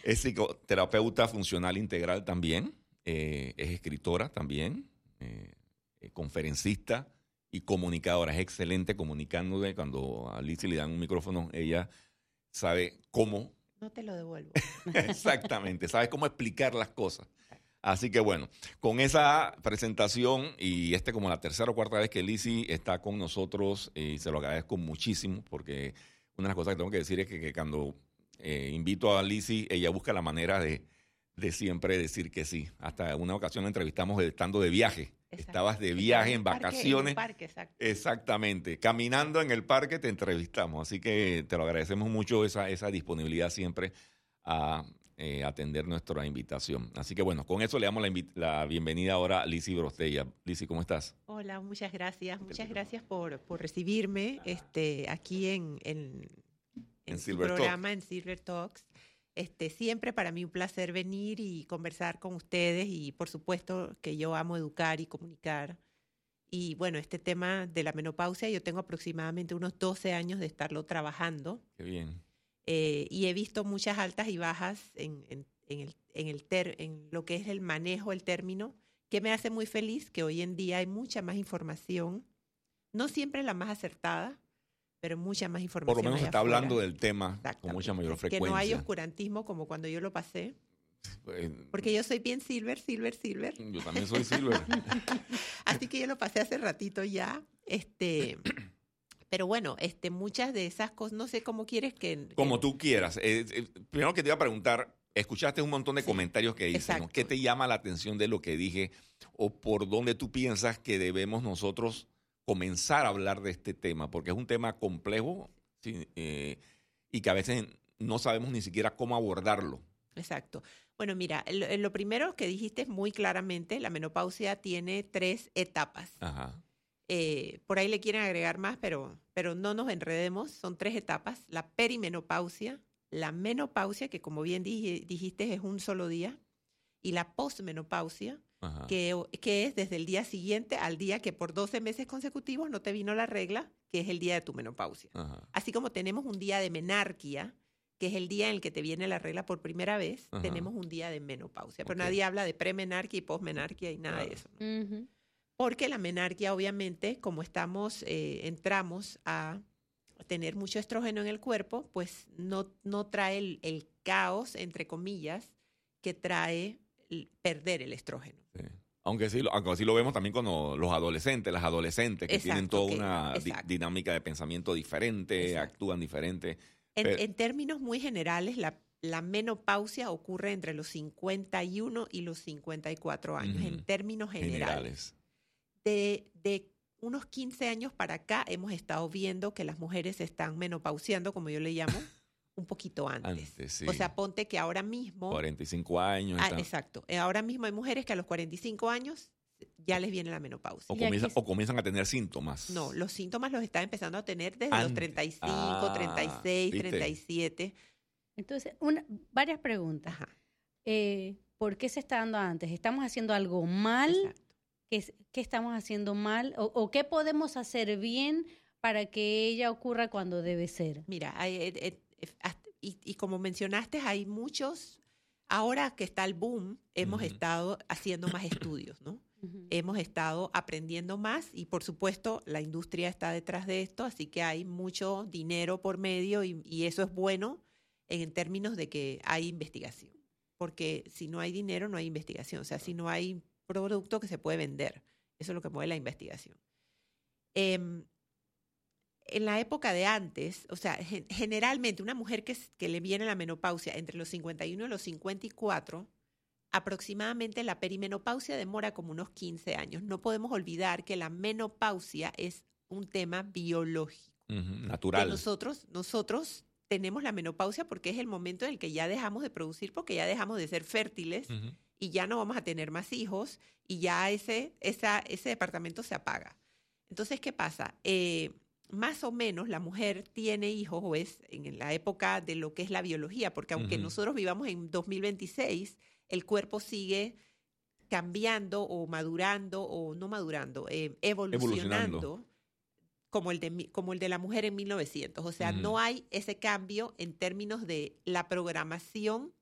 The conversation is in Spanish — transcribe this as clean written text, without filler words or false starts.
Es psicoterapeuta funcional integral también, es escritora también, conferencista y comunicadora. Es excelente comunicándole. Cuando a Lizzy le dan un micrófono, ella sabe cómo. No te lo devuelvo. Exactamente, sabe cómo explicar las cosas. Así que bueno, con esa presentación y como la tercera o cuarta vez que Lizzy está con nosotros, y se lo agradezco muchísimo porque una de las cosas que tengo que decir es que cuando invito a Lizzy, ella busca la manera de siempre decir que sí. Hasta una ocasión la entrevistamos estando de viaje. Exacto. Estabas de viaje, en vacaciones. En el parque, exacto. Exactamente. Caminando en el parque te entrevistamos. Así que te lo agradecemos mucho esa disponibilidad siempre a atender nuestra invitación. Así que bueno, con eso le damos la bienvenida ahora a Lizzy Brostella. Lizzy, ¿cómo estás? Hola, muchas gracias. Muchas gracias por recibirme aquí en su programa, en Silver Talks. Siempre para mí un placer venir y conversar con ustedes y por supuesto que yo amo educar y comunicar. Y bueno, este tema de la menopausia, yo tengo aproximadamente unos 12 años de estarlo trabajando. Qué bien. Y he visto muchas altas y bajas en lo que es el manejo, el término, que me hace muy feliz que hoy en día hay mucha más información, no siempre la más acertada, pero mucha más información. Por lo menos se está hablando del tema con mucha mayor frecuencia. Que no hay oscurantismo como cuando yo lo pasé. Porque yo soy bien silver. Yo también soy silver. Así que yo lo pasé hace ratito ya. Pero bueno, muchas de esas cosas, no sé cómo quieres que... Como tú quieras. Primero que te iba a preguntar, escuchaste un montón de comentarios que dicen, ¿no? ¿Qué te llama la atención de lo que dije? ¿O por dónde tú piensas que debemos nosotros comenzar a hablar de este tema? Porque es un tema complejo, ¿sí? Y que a veces no sabemos ni siquiera cómo abordarlo. Exacto. Bueno, mira, lo primero que dijiste es muy claramente, la menopausia tiene 3 etapas. Ajá. Por ahí le quieren agregar más, pero no nos enredemos. Son 3 etapas. La perimenopausia, la menopausia, que como bien dijiste es un solo día, y la posmenopausia, que es desde el día siguiente al día que por 12 meses consecutivos no te vino la regla, que es el día de tu menopausia. Ajá. Así como tenemos un día de menarquia, que es el día en el que te viene la regla por primera vez, tenemos un día de menopausia. Pero nadie habla de premenarquia y posmenarquia y nada de eso, ¿no? Porque la menarquia, obviamente, como entramos a tener mucho estrógeno en el cuerpo, pues no trae el caos, entre comillas, que trae perder el estrógeno. Sí. Aunque así lo vemos también con los adolescentes, las adolescentes, que tienen toda una dinámica de pensamiento diferente, actúan diferente. En términos muy generales, la menopausia ocurre entre los 51 y los 54 años, en términos generales. De unos 15 años para acá hemos estado viendo que las mujeres se están menopausiando, como yo le llamo, un poquito antes. Sí. O sea, ponte que ahora mismo... 45 años. Exacto. Ahora mismo hay mujeres que a los 45 años ya les viene la menopausia. O comienzan a tener síntomas. No, los síntomas los están empezando a tener desde los 35, 36, ¿viste? 37. Entonces, varias preguntas. ¿Por qué se está dando antes? ¿Estamos haciendo algo mal? Exacto. ¿Qué estamos haciendo mal? ¿O qué podemos hacer bien para que ella ocurra cuando debe ser? Mira, y como mencionaste, hay muchos... Ahora que está el boom, hemos estado haciendo más estudios, ¿no? Hemos estado aprendiendo más y, por supuesto, la industria está detrás de esto, así que hay mucho dinero por medio y eso es bueno en términos de que hay investigación. Porque si no hay dinero, no hay investigación. O sea, si no hay producto que se puede vender. Eso es lo que mueve la investigación. En la época de antes, o sea, generalmente una mujer que le viene la menopausia entre los 51 y los 54, aproximadamente la perimenopausia demora como unos 15 años. No podemos olvidar que la menopausia es un tema biológico. Natural. Que nosotros tenemos la menopausia porque es el momento en el que ya dejamos de producir, porque ya dejamos de ser fértiles y ya no vamos a tener más hijos y ya ese departamento se apaga. Entonces, ¿qué pasa? Más o menos la mujer tiene hijos o es en la época de lo que es la biología, porque aunque nosotros vivamos en 2026, el cuerpo sigue cambiando o madurando o no madurando, evolucionando. Como el de la mujer en 1900. O sea, no hay ese cambio en términos de la programación